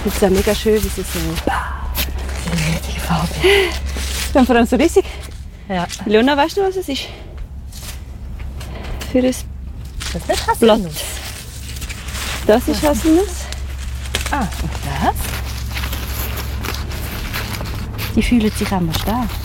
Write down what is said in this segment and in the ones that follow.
Das ist auch mega schön, wie sie so... Die Farbe. Dann vor allem so riesig. Ja. Leona, weißt du, was es ist? Für ein Das ist nicht Blatt. Haselnuss. Das ist Haselnuss. Ah, und das? Die fühlen sich einmal stark. Ja.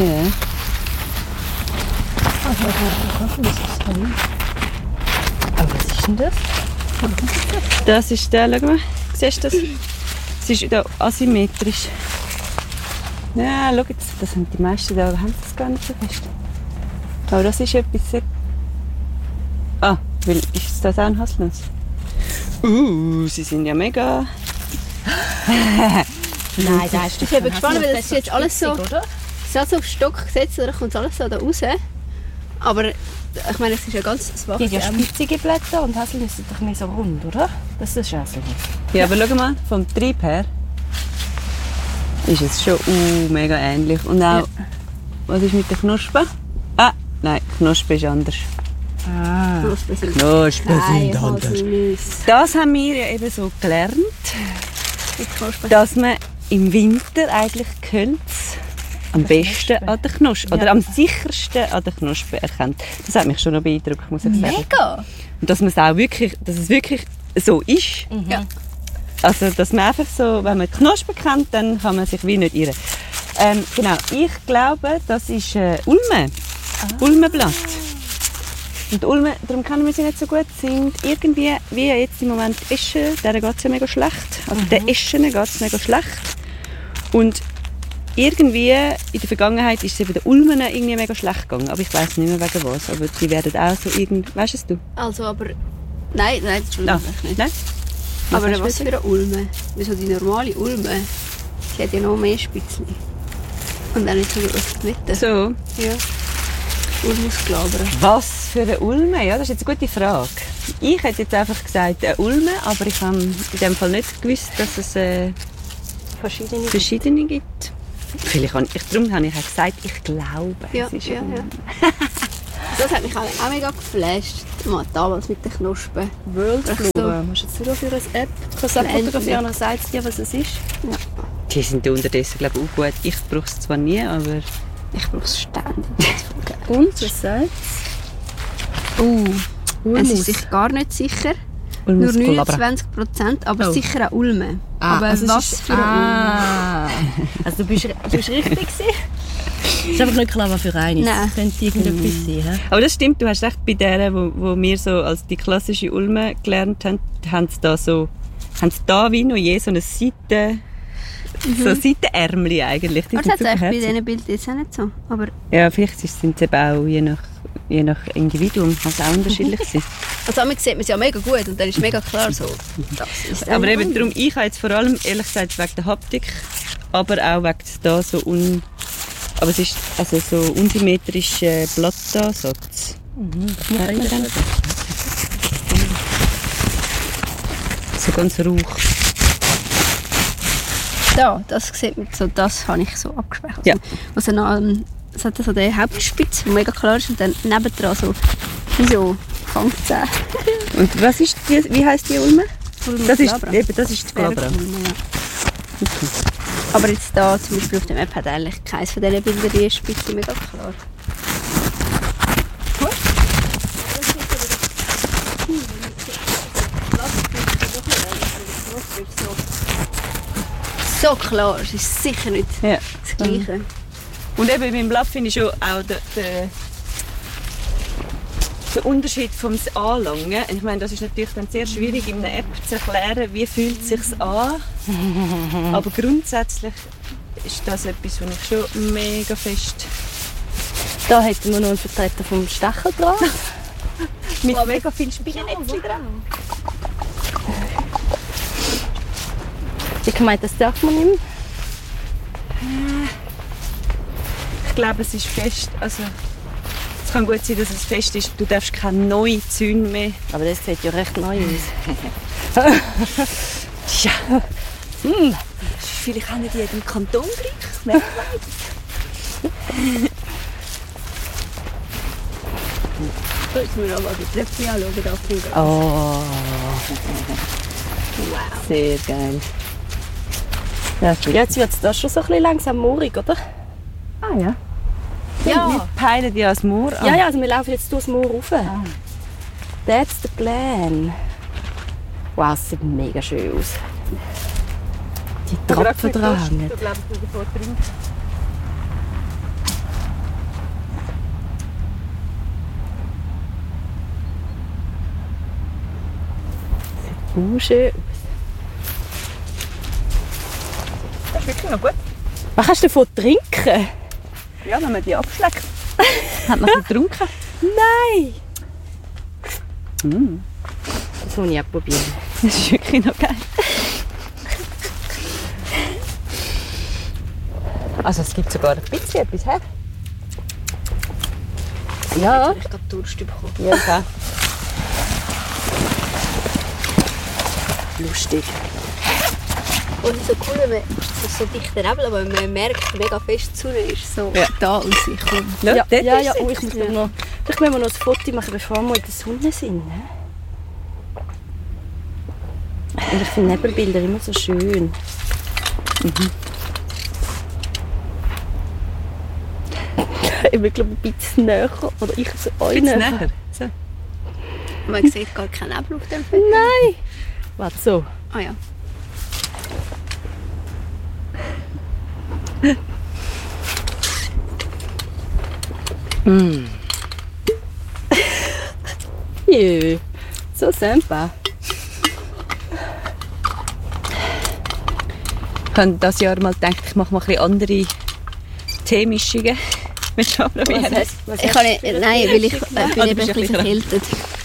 Aber was ist denn das? Das ist der, schau mal. Siehst du das? Es ist da asymmetrisch. Ja, schau jetzt. Das haben die meisten da, haben das gar nicht so fest. Aber das ist etwas sehr... Ah, weil ist das auch ein Haselnuss? Sie sind ja mega... Nein, das ist Ich bin gespannt, weil das ist jetzt alles so... oder? Es ist alles auf den Stock gesetzt, dann kommt alles so da raus. Aber ich meine, es ist ja ganz... Es Die haben ja wächst, spitzige Blätter und Haselnüsse sind doch mehr so rund, oder? Das ist Haselnuss. Ja, aber schau mal, vom Trieb her ist es schon mega ähnlich. Und auch, was ist mit den Knospen? Ah, nein, Knospen ist anders. Ah. Knospen Nein, sind anders. Haselnüsse. Das haben wir ja eben so gelernt, Mit Knospen. dass man im Winter eigentlich Gehölz am besten an den Knospen, oder am sichersten an den Knospen erkennt. Das hat mich schon noch beeindruckt, muss ich sagen. Mega! Und dass man es auch wirklich, dass es wirklich so ist. Ja. Also, dass man einfach so, wenn man die Knospen kennt, dann kann man sich wie nicht irren. Genau, ich glaube, das ist Ulme. Ulmenblatt. Und Ulme, darum kennen wir sie nicht so gut, sind irgendwie, wie jetzt im Moment Eschen, denen geht es ja mega schlecht. Also den Eschen geht es mega schlecht. Und irgendwie in der Vergangenheit ist es eben den Ulmen irgendwie mega schlecht gegangen. Aber ich weiß nicht mehr wegen was. Aber die werden auch so irgendwie, weißt du es du? Also, aber... Nein, Entschuldigung. Nicht. Nein? Aber hast du was für eine Ulme? Wieso die normale Ulme? Die hat ja noch mehr Spitzen. Und dann nicht so groß in der Mitte. So. Ja. Ulmusglaber. Was für eine Ulme? Ja, das ist jetzt eine gute Frage. Ich hätte jetzt einfach gesagt eine Ulme, aber ich habe in dem Fall nicht gewusst, dass es verschiedene gibt. Vielleicht darum habe ich auch gesagt, ich glaube, Ja, es ist ja, eine ja. Ulme. Das hat mich auch mega geflasht. Damals mit den Knospen. Worldflower. Musst du jetzt nur für eine App? Du kannst auch fotografieren und dann sagt es dir, was es ist. Ja. Die sind unterdessen, glaube ich, auch gut. Ich brauche es zwar nie, aber... Ich brauche es ständig. Und, was sagt Es ist sich gar nicht sicher. Nur 29%, aber sicher auch Ulme. Aber also was für eine Ulme? Also du bist richtig gewesen. Es ist einfach nicht klar, was für eine. Nein. Es könnte irgendetwas sein. He? Aber das stimmt, du hast recht, bei denen, wo wir so als die klassische Ulme gelernt haben, haben sie da wie noch je so eine Seite... So Seitenärmel eigentlich. Die Aber sind das hat es super bei herzig. diesen Bildern jetzt auch nicht so. Aber Ja, vielleicht sind es eben auch je nach Individuum kann es auch unterschiedlich sein. also damit sieht man es ja mega gut und dann ist mega klar so, das ist Aber eine eben Ulme. darum, ich habe jetzt vor allem, ehrlich gesagt, wegen der Haptik, aber auch wegen da so aber es ist also so unsymmetrischer Blattansatz. So ganz rauch. Da, das sieht man so, das habe ich so abgesprochen. Ja. Also noch, es hat so den Hauptspitz, der mega klar ist und dann nebendran so, wie so Fangzähne. Und was ist die, wie heisst die Ulme? Das ist Glabra. eben, das ist die Glabra. Ulme, ja. Aber jetzt da zum Beispiel auf dem App hat eigentlich keines von diesen Bildern die Spitze mega klar. So klar, es ist sicher nicht Ja. das Gleiche. Und eben beim Blatt finde ich schon auch der Unterschied vom Anlangen. Ich meine, das ist natürlich dann sehr schwierig in einer App zu erklären, wie fühlt es sich an. Aber grundsätzlich ist das etwas, was ich schon mega fest Da hätten wir noch einen Vertreter vom Stacheldraht. mit mega viel Spinnennetz dran. Ich meine, das darf man nicht. Ich glaube, es ist fest. Also, es kann gut sein, dass es fest ist. Du darfst keine neuen Zäune mehr. Aber das sieht ja recht neu aus. Ja. Das ist vielleicht auch nicht in jedem Kanton gleich. Wer weiß. Jetzt müssen wir aber die Tröpfchen anschauen. Da vom Gras. Oh. Wow. Sehr geil. Ja, ist gut. Ja, jetzt wird es da schon so ein bisschen langsam moorig, oder? Ah ja. Ja. Wir peilen ja das Moor an. Ja, also wir laufen jetzt durchs Moor rauf. That's the plan. Wow, es sieht mega schön aus. Die Tropfen dran hängen. Du glaubst, du davor trinken. Schön aus. Das ist wirklich noch gut. Was kannst du davon trinken? Ja, wenn man die abschlägt. Hat man getrunken? Nein! Mm. Das muss ich auch probieren. Das ist wirklich noch geil. Also es gibt sogar ein bisschen etwas her. Ja. Ich habe Durst bekommen. Ja, okay. Lustig. Und so cool, wenn man das ist so dichter Nebel, aber man merkt mega fest, die Sonne ist so Ja. da und sich kommt. Schau, Ja, dort ja, ist ja. sie. Oh, ich muss dann noch, vielleicht müssen wir noch ein Foto machen, bevor wir in der Sonne sind. Ne? Und ich finde Nebelbilder immer so schön. Ich bin glaube ein bisschen näher. Oder ich zu euch Jetzt näher. näher. So. Man sieht gar keinen Nebel auf dem Foto. Nein! Warte, so. Ah ja. Jö. So sympa. Ich habe dieses Jahr mal gedacht, ich mache mal ein bisschen andere Teemischungen mit Schaumbeeren. Ich kann nicht, nein, weil ich bin du eben bist ein ein bisschen bisschen verkältet.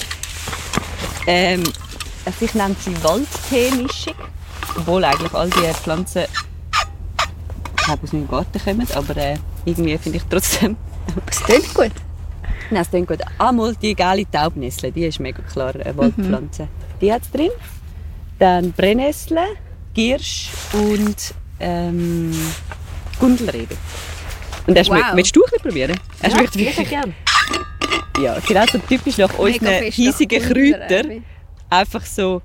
Also ich nenne sie Waldteemischung. Obwohl eigentlich all diese Pflanzen ich glaube, aus meinem Garten kommen. Aber irgendwie finde ich trotzdem... Es klingt gut. Nein, es klingt gut. Einmal die gelbe Taubnessel, die ist mega klar eine Waldpflanze. Die hat es drin. Dann Brennnessel, Girsch und Gundelrebe. Und das Wow. willst du ein bisschen probieren? Er schmeckt Ja, wirklich... gerne. Ja, genau so typisch nach unseren Mega fest nach hiesigen Kräutern. Gundelrebe. Einfach so